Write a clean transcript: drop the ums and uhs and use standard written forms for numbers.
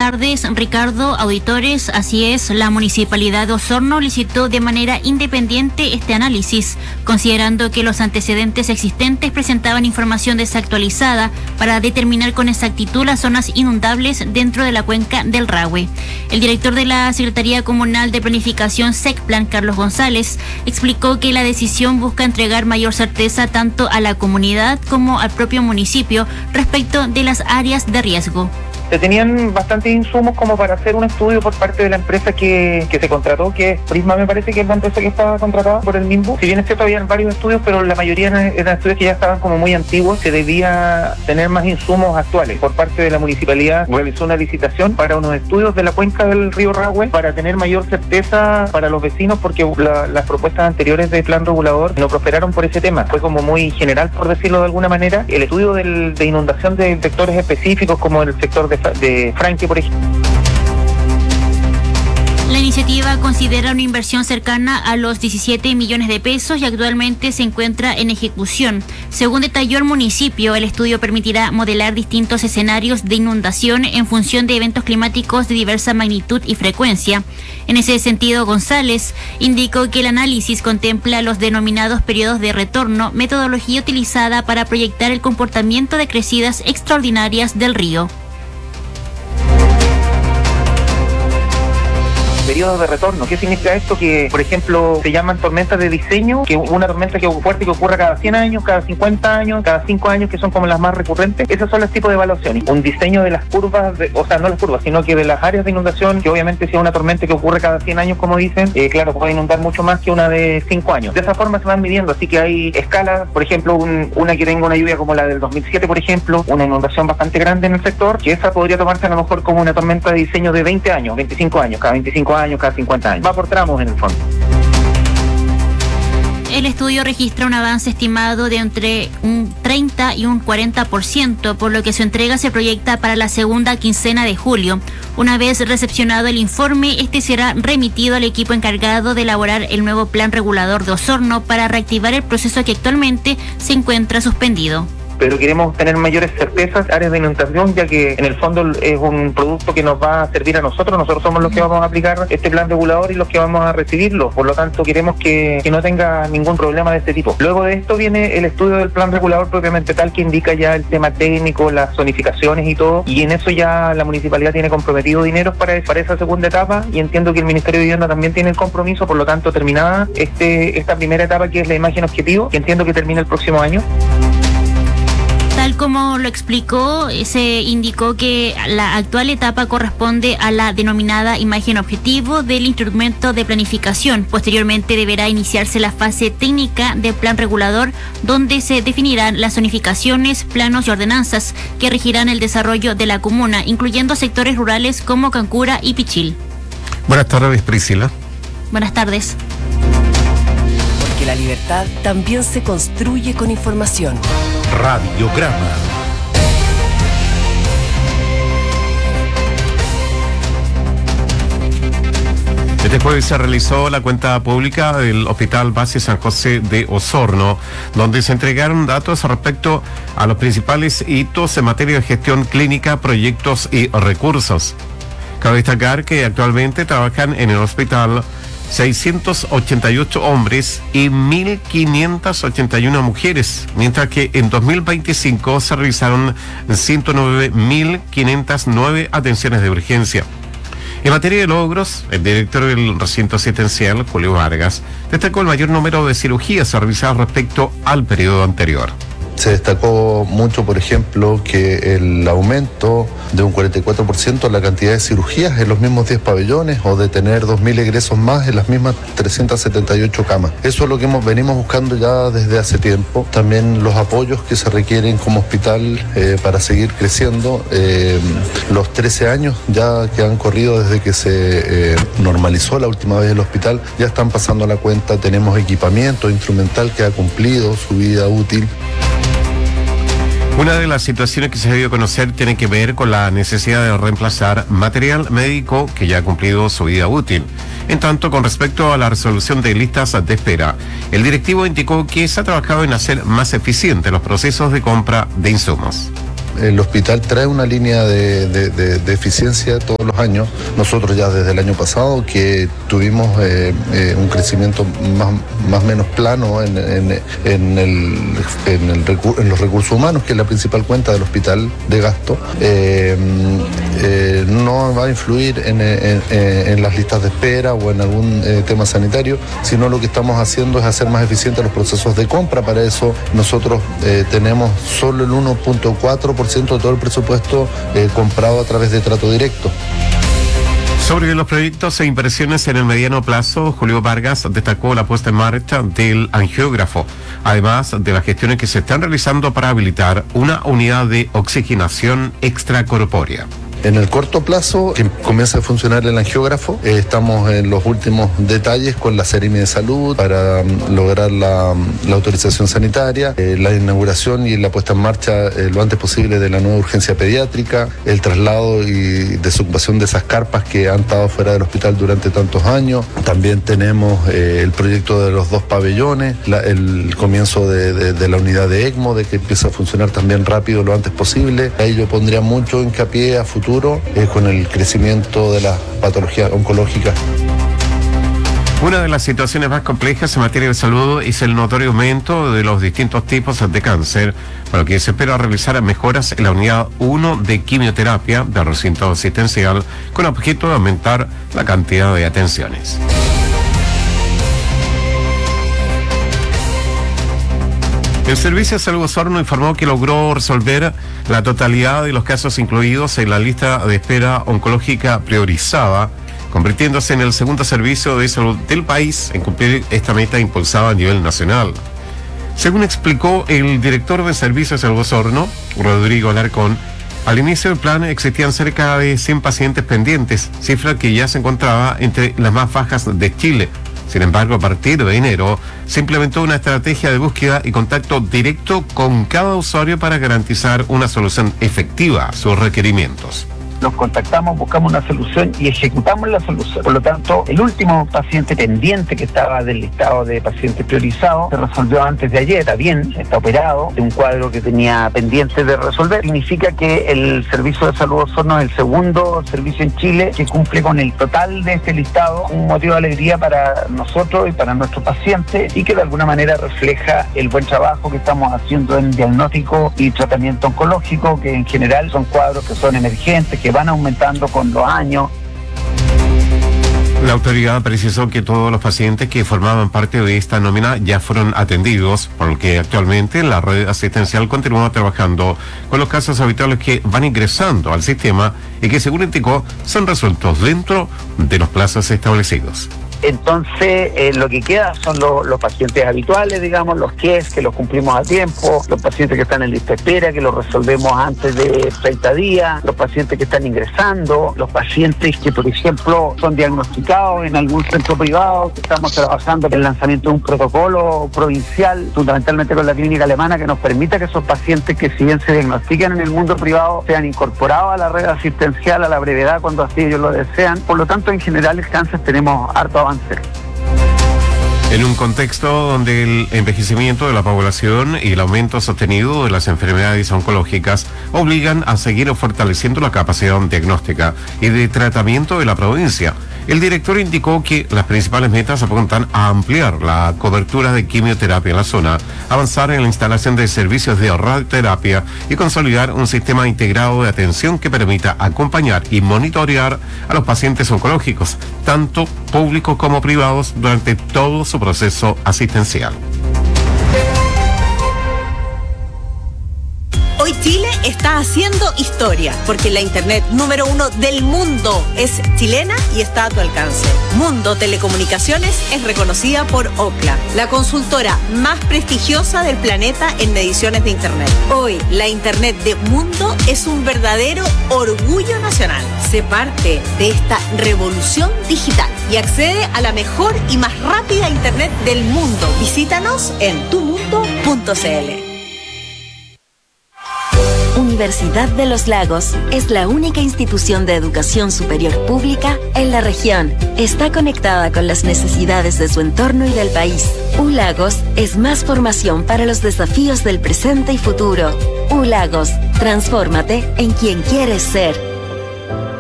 tardes, Ricardo, auditores. Así es, la Municipalidad de Osorno licitó de manera independiente este análisis, considerando que los antecedentes existentes presentaban información desactualizada para determinar con exactitud las zonas inundables dentro de la cuenca del Rahue. El director de la Secretaría Comunal de Planificación SECPLAN, Carlos González, explicó que la decisión busca entregar mayor certeza tanto a la comunidad como al propio municipio respecto de las áreas de riesgo. Se tenían bastantes insumos como para hacer un estudio por parte de la empresa que se contrató, que es Prisma, me parece que es la empresa que estaba contratada por el MIMBU. Si bien es cierto, habían varios estudios, pero la mayoría eran estudios que ya estaban como muy antiguos. Se debía tener más insumos actuales. Por parte de la municipalidad realizó una licitación para unos estudios de la cuenca del río Rahue para tener mayor certeza para los vecinos, porque las propuestas anteriores del plan regulador no prosperaron por ese tema. Fue como muy general, por decirlo de alguna manera. El estudio de inundación de sectores específicos, como el sector de Franque, por ejemplo. La iniciativa considera una inversión cercana a los 17 millones de pesos y actualmente se encuentra en ejecución. Según detalló el municipio, el estudio permitirá modelar distintos escenarios de inundación en función de eventos climáticos de diversa magnitud y frecuencia. En ese sentido, González indicó que el análisis contempla los denominados periodos de retorno, metodología utilizada para proyectar el comportamiento de crecidas extraordinarias del río. Periodos de retorno. ¿Qué significa esto? Que, por ejemplo, se llaman tormentas de diseño, que una tormenta fuerte que ocurra cada 100 años, cada 50 años, cada 5 años, que son como las más recurrentes. Esos son los tipos de evaluaciones. Un diseño de las curvas, o sea, no las curvas, sino que de las áreas de inundación, que obviamente si es una tormenta que ocurre cada 100 años, como dicen, claro, puede inundar mucho más que una de 5 años. De esa forma se van midiendo, así que hay escalas, por ejemplo, una que tenga una lluvia como la del 2007, por ejemplo, una inundación bastante grande en el sector, que esa podría tomarse a lo mejor como una tormenta de diseño de 20 años, 25 años, cada 25 años, cada 50 años. Va por tramos en el fondo. El estudio registra un avance estimado de entre un 30 y un 40%, por lo que su entrega se proyecta para la segunda quincena de julio. Una vez recepcionado el informe, este será remitido al equipo encargado de elaborar el nuevo plan regulador de Osorno para reactivar el proceso que actualmente se encuentra suspendido. Pero queremos tener mayores certezas, áreas de inundación, ya que en el fondo es un producto que nos va a servir a nosotros. Nosotros somos los que vamos a aplicar este plan regulador y los que vamos a recibirlo. Por lo tanto, queremos que no tenga ningún problema de este tipo. Luego de esto viene el estudio del plan regulador propiamente tal, que indica ya el tema técnico, las zonificaciones y todo. Y en eso ya la municipalidad tiene comprometido dinero para esa segunda etapa, y entiendo que el Ministerio de Vivienda también tiene el compromiso. Por lo tanto, terminada esta primera etapa, que es la imagen objetivo, que entiendo que termina el próximo año. Tal como lo explicó, se indicó que la actual etapa corresponde a la denominada imagen objetivo del instrumento de planificación. Posteriormente deberá iniciarse la fase técnica del plan regulador, donde se definirán las zonificaciones, planos y ordenanzas que regirán el desarrollo de la comuna, incluyendo sectores rurales como Cancura y Pichil. Buenas tardes, Priscila. Buenas tardes. Porque la libertad también se construye con información. Radiograma. Este jueves se realizó la cuenta pública del Hospital Base San José de Osorno, donde se entregaron datos respecto a los principales hitos en materia de gestión clínica, proyectos y recursos. Cabe destacar que actualmente trabajan en el hospital 688 hombres y 1.581 mujeres, mientras que en 2025 se realizaron 109.509 atenciones de urgencia. En materia de logros, el director del recinto asistencial, Julio Vargas, destacó el mayor número de cirugías realizadas respecto al periodo anterior. Se destacó mucho, por ejemplo, que el aumento de un 44% en la cantidad de cirugías en los mismos 10 pabellones, o de tener 2.000 egresos más en las mismas 378 camas. Eso es lo que venimos buscando ya desde hace tiempo. También los apoyos que se requieren como hospital para seguir creciendo. Los 13 años ya que han corrido desde que se normalizó la última vez el hospital, ya están pasando la cuenta. Tenemos equipamiento instrumental que ha cumplido su vida útil. Una de las situaciones que se ha debido conocer tiene que ver con la necesidad de reemplazar material médico que ya ha cumplido su vida útil. En tanto, con respecto a la resolución de listas de espera, el directivo indicó que se ha trabajado en hacer más eficientes los procesos de compra de insumos. el hospital trae una línea de eficiencia todos los años. Nosotros ya desde el año pasado que tuvimos un crecimiento más o menos plano en los recursos humanos, que es la principal cuenta del hospital de gasto, no va a influir en las listas de espera o en algún tema sanitario, sino lo que estamos haciendo es hacer más eficientes los procesos de compra. Para eso nosotros tenemos solo el 1.4% de todo el presupuesto comprado a través de trato directo. Sobre los proyectos e inversiones en el mediano plazo, Julio Vargas destacó la puesta en marcha del angiógrafo, además de las gestiones que se están realizando para habilitar una unidad de oxigenación extracorpórea. En el corto plazo, que comienza a funcionar el angiógrafo, estamos en los últimos detalles con la Seremi de Salud para lograr la autorización sanitaria, la inauguración y la puesta en marcha lo antes posible de la nueva urgencia pediátrica, el traslado y desocupación de esas carpas que han estado fuera del hospital durante tantos años. También tenemos el proyecto de los 2 pabellones, el comienzo de la unidad de ECMO, de que empiece a funcionar también rápido lo antes posible. Ahí yo pondría mucho hincapié a futuro con el crecimiento de las patologías oncológicas. Una de las situaciones más complejas en materia de salud es el notorio aumento de los distintos tipos de cáncer, por lo que se espera realizar mejoras en la unidad 1 de quimioterapia del recinto asistencial con objeto de aumentar la cantidad de atenciones. El Servicio de Salud Osorno informó que logró resolver la totalidad de los casos incluidos en la lista de espera oncológica priorizada, convirtiéndose en el segundo servicio de salud del país en cumplir esta meta impulsada a nivel nacional. Según explicó el director del Servicio de Salud Osorno, Rodrigo Alarcón, al inicio del plan existían cerca de 100 pacientes pendientes, cifra que ya se encontraba entre las más bajas de Chile. Sin embargo, a partir de enero, se implementó una estrategia de búsqueda y contacto directo con cada usuario para garantizar una solución efectiva a sus requerimientos. Nos contactamos, buscamos una solución y ejecutamos la solución. Por lo tanto, el último paciente pendiente que estaba del listado de pacientes priorizados se resolvió antes de ayer. Está bien, está operado de un cuadro que tenía pendiente de resolver. Significa que el Servicio de Salud Osorno es el segundo servicio en Chile que cumple con el total de este listado. Un motivo de alegría para nosotros y para nuestros pacientes y que de alguna manera refleja el buen trabajo que estamos haciendo en diagnóstico y tratamiento oncológico, que en general son cuadros que son emergentes, que van aumentando con los años. La autoridad precisó que todos los pacientes que formaban parte de esta nómina ya fueron atendidos, por lo que actualmente la red asistencial continúa trabajando con los casos habituales que van ingresando al sistema y que, según indicó, son resueltos dentro de los plazos establecidos. Entonces, lo que queda son los pacientes habituales, digamos, los que los cumplimos a tiempo, los pacientes que están en lista de espera, que los resolvemos antes de 30 días, los pacientes que están ingresando, los pacientes que, por ejemplo, son diagnosticados en algún centro privado, que estamos trabajando en el lanzamiento de un protocolo provincial, fundamentalmente con la clínica alemana, que nos permita que esos pacientes que si bien se diagnostican en el mundo privado sean incorporados a la red asistencial a la brevedad cuando así ellos lo desean. Por lo tanto, en general, el cáncer tenemos harto avance. En un contexto donde el envejecimiento de la población y el aumento sostenido de las enfermedades oncológicas obligan a seguir fortaleciendo la capacidad diagnóstica y de tratamiento de la provincia, el director indicó que las principales metas apuntan a ampliar la cobertura de quimioterapia en la zona, avanzar en la instalación de servicios de radioterapia y consolidar un sistema integrado de atención que permita acompañar y monitorear a los pacientes oncológicos, tanto públicos como privados, durante todo su proceso asistencial. Hoy Chile está haciendo historia, porque la internet número 1 del mundo es chilena y está a tu alcance. Mundo Telecomunicaciones es reconocida por Ookla, la consultora más prestigiosa del planeta en mediciones de internet. Hoy, la internet de Mundo es un verdadero orgullo nacional. Sé parte de esta revolución digital y accede a la mejor y más rápida internet del mundo. Visítanos en tumundo.cl. Universidad de los Lagos es la única institución de educación superior pública en la región. Está conectada con las necesidades de su entorno y del país. ULagos es más formación para los desafíos del presente y futuro. ULagos, transfórmate en quien quieres ser.